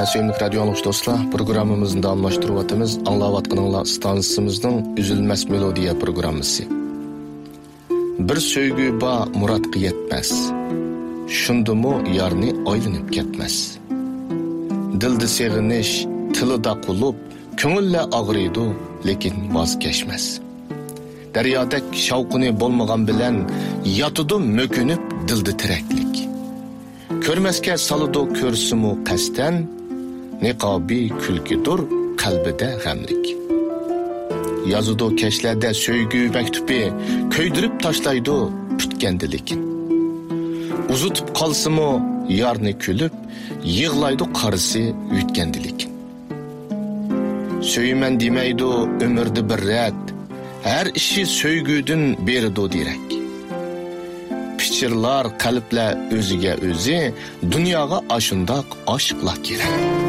Sevimli radyo anlıqçı dostlar, programımızın davamlaştırıvatımız Anlavatqınınla stansımızın Üzülmez Melodiya programısı. Bir söygü ba muratqı yetmez. Şundumu yarni aylanıp ketmez. Dildi seviniş, tılıda qulup, köngülle ağrıydı, lekin vazgeçmez. Deryadek şavqını bolmagan bilen, yatıdı mökünüp dildi tireklik. Körmezke salıdı körsümü kasten, niqabi külkidur kalbide gamlik. Yazıdı keşlerde söygü mektubi, köydürüp taşlaydı pütkendilik. Uzutup kalsımı yarni külüp, yığlaydı karısı ütkendilik. Söymen demeydi ömürde bir ret, her işi söygüdün beridu direk. Pichirlar kalple özüge özü, dünyaga aşındak aşkla gerek.